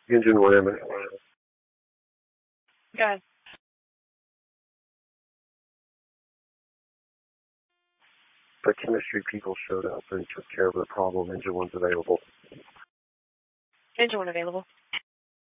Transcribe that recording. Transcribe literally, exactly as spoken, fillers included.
Engine one, Emmett. Go ahead. The chemistry people showed up and took care of the problem. Engine one's available. Engine one available.